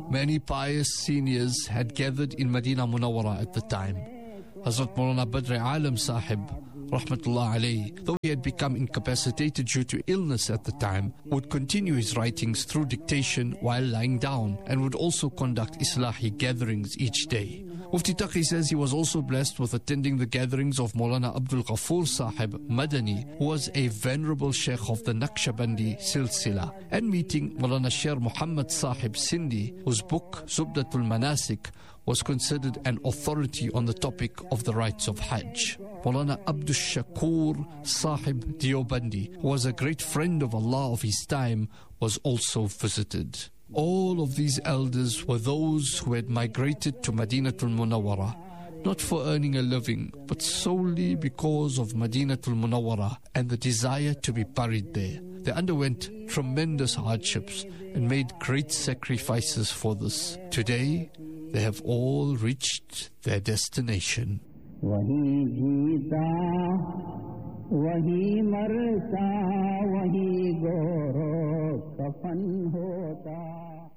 Many pious seniors had gathered in Medina Munawwara at the time. Hazrat Maulana Badr Alam Sahib, Rahmatullah alayhi, though he had become incapacitated due to illness at the time, would continue his writings through dictation while lying down and would also conduct Islahi gatherings each day. Mufti Taqi says he was also blessed with attending the gatherings of Maulana Abdul Ghaffur Sahib Madani, who was a venerable Sheikh of the Naqshbandi Silsila, and meeting Maulana Sher Muhammad Sahib Sindhi, whose book Zubdatul Manasik was considered an authority on the topic of the rites of Hajj. Maulana Abdul Shakur Sahib Diobandi, who was a great friend of Allah of his time, was also visited. All of these elders were those who had migrated to Madinatul Munawwara, not for earning a living, but solely because of Madinatul Munawwara and the desire to be buried there. They underwent tremendous hardships and made great sacrifices for this. Today, they have all reached their destination. Wahi jeeta, wahi marta, wahi goro kafan hota.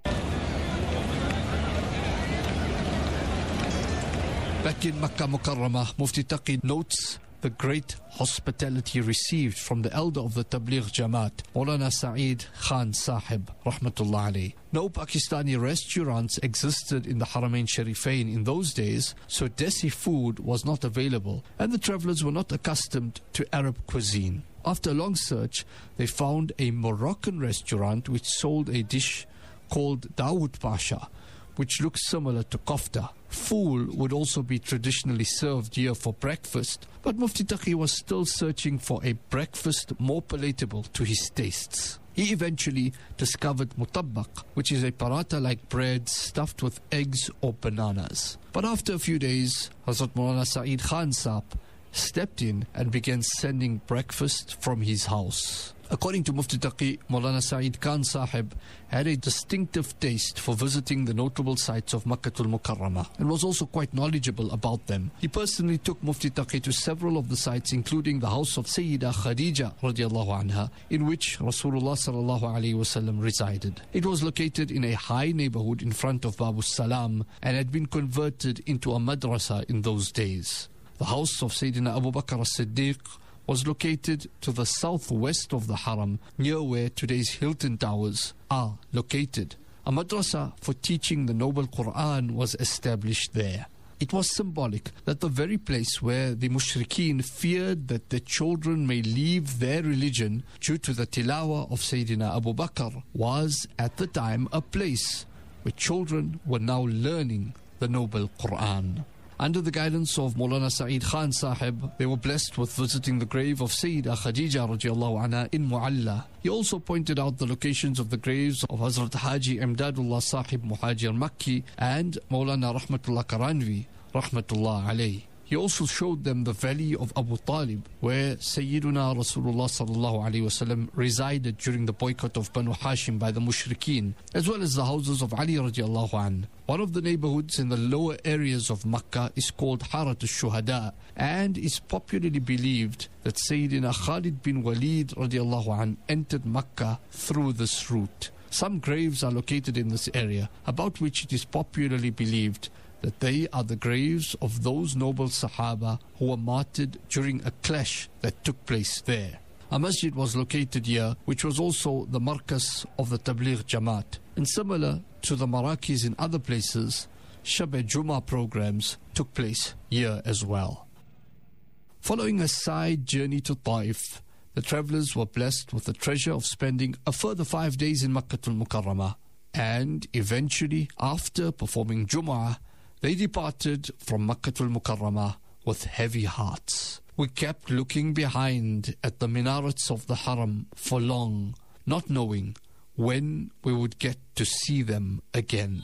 Back in Makkah Mukarramah, Mufti Taqi notes the great hospitality received from the elder of the Tabligh Jamaat, Maulana Saeed Khan Sahib, Rahmatullah alayhi. No Pakistani restaurants existed in the Haramain Sharifain in those days, so desi food was not available, and the travellers were not accustomed to Arab cuisine. After a long search, they found a Moroccan restaurant which sold a dish called Dawood Pasha, which looks similar to kofta. Fool would also be traditionally served here for breakfast, but Mufti Taqi was still searching for a breakfast more palatable to his tastes. He eventually discovered mutabbaq, which is a paratha-like bread stuffed with eggs or bananas. But after a few days, Hazrat Maulana Saeed Khan Sahib stepped in and began sending breakfast from his house. According to Mufti Taqi, Maulana Saeed Khan Sahib had a distinctive taste for visiting the notable sites of Makkatul Mukarramah and was also quite knowledgeable about them. He personally took Mufti Taqi to several of the sites, including the house of Sayyida Khadija radiallahu anha, in which Rasulullah sallallahu alaihi wasallam resided. It was located in a high neighborhood in front of Babu Salam and had been converted into a madrasa in those days. The house of Sayyidina Abu Bakr as-Siddiq was located to the southwest of the Haram, near where today's Hilton Towers are located. A madrasa for teaching the noble Quran was established there. It was symbolic that the very place where the mushrikeen feared that their children may leave their religion due to the tilawa of Sayyidina Abu Bakr was at the time a place where children were now learning the noble Quran. Under the guidance of Maulana Saeed Khan Sahib, they were blessed with visiting the grave of Sayyida Khadija radiallahu anha in Mu'alla. He also pointed out the locations of the graves of Hazrat Haji Imdadullah Sahib Muhajir Makki and Maulana Rahmatullah Karanvi, Rahmatullah alayhi. He also showed them the valley of Abu Talib, where Sayyiduna Rasulullah sallallahu alaihi wasallam resided during the boycott of Banu Hashim by the mushrikeen, as well as the houses of Ali radiallahu anhu. One of the neighborhoods in the lower areas of Makkah is called Harat al-Shuhada, and is popularly believed that Sayyidina Khalid bin Walid radiallahu anhu entered Makkah through this route. Some graves are located in this area, about which it is popularly believed that they are the graves of those noble Sahaba who were martyred during a clash that took place there. A masjid was located here, which was also the markas of the Tabligh Jamaat. And similar to the marakis in other places, Shab-e-Jum'ah programs took place here as well. Following a side journey to Taif, the travellers were blessed with the treasure of spending a further 5 days in Makkatul Mukarramah. And eventually, after performing Jum'ah, they departed from Makkatul Mukarramah with heavy hearts. We kept looking behind at the minarets of the Haram for long, not knowing when we would get to see them again.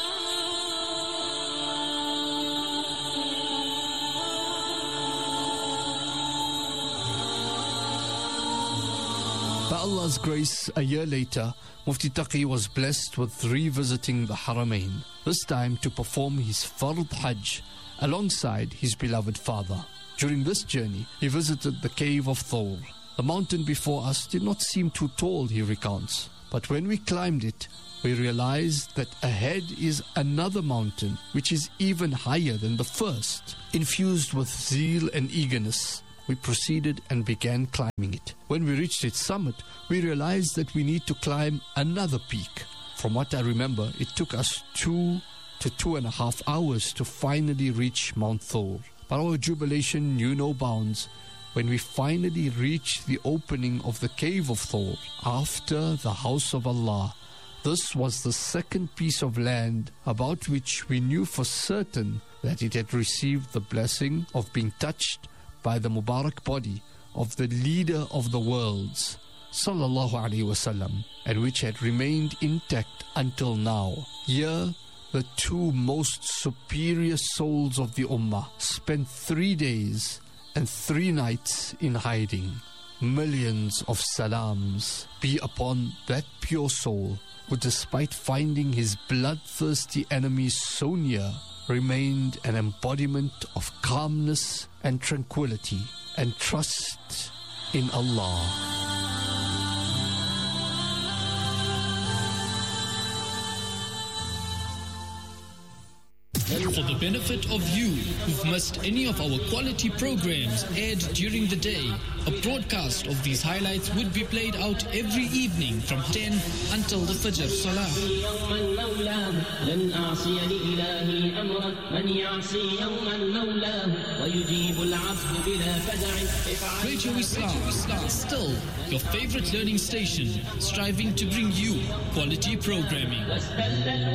By Allah's grace, a year later, Mufti Taqi was blessed with revisiting the Haramain, this time to perform his Fard Hajj alongside his beloved father. During this journey, he visited the cave of Thawr. The mountain before us did not seem too tall, he recounts, But when we climbed it, we realized that ahead is another mountain which is even higher than the first. Infused with zeal and eagerness, we proceeded and began climbing it. When we reached its summit, we realized that we need to climb another peak. From what I remember, it took us 2 to 2.5 hours to finally reach Mount Thor. But our jubilation knew no bounds when we finally reached the opening of the cave of Thor after the house of Allah. This was the second piece of land about which we knew for certain that it had received the blessing of being touched by the Mubarak body of the leader of the worlds, Sallallahu Alaihi Wasallam, and which had remained intact until now. Here, the two most superior souls of the Ummah spent 3 days and 3 nights in hiding. Millions of salams be upon that pure soul who, despite finding his bloodthirsty enemies so near, remained an embodiment of calmness and tranquility and trust in Allah. For the benefit of you who've missed any of our quality programs aired during the day, a broadcast of these highlights would be played out every evening from 10 until the Fajr Salah. Radio Islam, still your favorite learning station, striving to bring you quality programming.